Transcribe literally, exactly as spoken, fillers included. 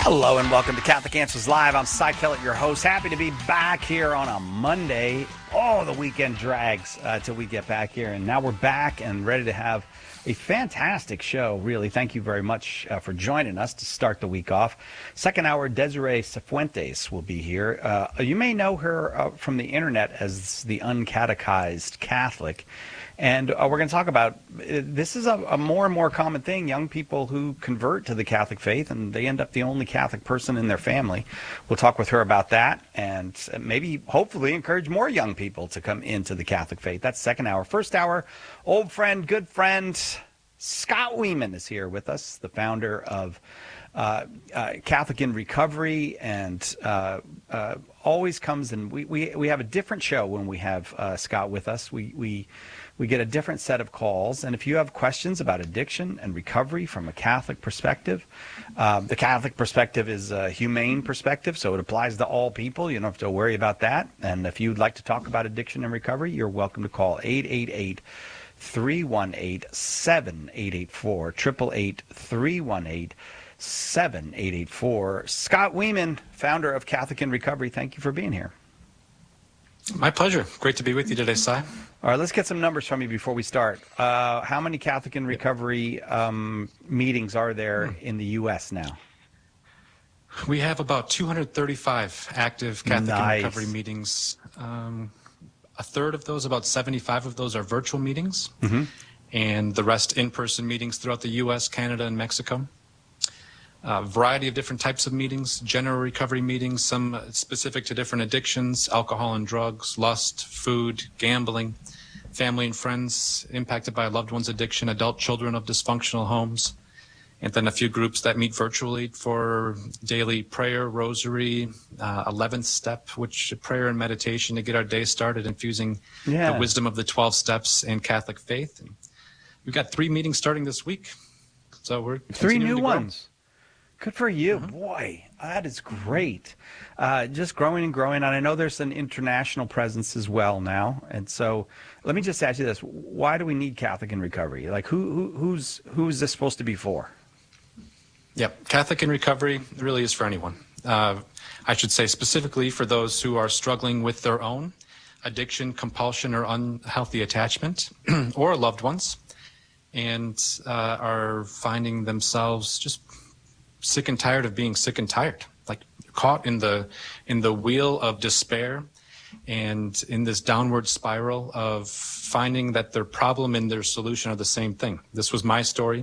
Hello and welcome to Catholic Answers Live. I'm Cy Kellett, your host. Happy to be back here on a Monday. Oh, the weekend drags uh, till we get back here. And now we're back and ready to have a fantastic show, really. Thank you very much uh, for joining us to start the week off. Second hour, Desiree Cifuentes will be here. Uh, you may know her uh, from the internet as the Uncatechized Catholic. And uh, we're going to talk about, uh, this is a, a more and more common thing, young people who convert to the Catholic faith, and they end up the only Catholic person in their family. We'll talk with her about that, and maybe, hopefully, encourage more young people to come into the Catholic faith. That's second hour. First hour, old friend, good friend, Scott Weeman is here with us, the founder of uh, uh, Catholic in Recovery, and uh, uh, always comes, and we, we, we have a different show when we have uh, Scott with us. We, we We get a different set of calls, and if you have questions about addiction and recovery from a Catholic perspective, um, the Catholic perspective is a humane perspective, so it applies to all people. You don't have to worry about that. And if you'd like to talk about addiction and recovery, you're welcome to call eight eight eight, three one eight, seven eight eight four, eight eight eight, three one eight, seven eight eight four. Scott Weeman, founder of Catholic in Recovery, thank you for being here. My pleasure. Great to be with you today, Cy. All right, let's get some numbers from you before we start. Uh, how many Catholic in Recovery um, meetings are there in the U S now? We have about two hundred thirty-five active Catholic Nice. in Recovery meetings. Um, a third of those, about seventy-five of those, are virtual meetings, mm-hmm. and the rest in-person meetings throughout the U S, Canada, and Mexico. A variety of different types of meetings, general recovery meetings, some specific to different addictions, alcohol and drugs, lust, food, gambling, family and friends impacted by a loved one's addiction, adult children of dysfunctional homes, and then a few groups that meet virtually for daily prayer, rosary, uh, eleventh step, which prayer and meditation to get our day started, infusing yeah. the wisdom of the twelve steps and Catholic faith. And we've got three meetings starting this week, so we're three new to ones. Good for you. Mm-hmm. Boy, that is great. Uh, just growing and growing. And I know there's an international presence as well now. And so let me just ask you this. Why do we need Catholic in Recovery? Like, who, who who's who's this supposed to be for? Yep. Catholic in Recovery really is for anyone. Uh, I should say specifically for those who are struggling with their own addiction, compulsion, or unhealthy attachment, or loved ones, and uh, are finding themselves just sick and tired of being sick and tired, like caught in the in the wheel of despair and in this downward spiral of finding that their problem and their solution are the same thing. This was my story.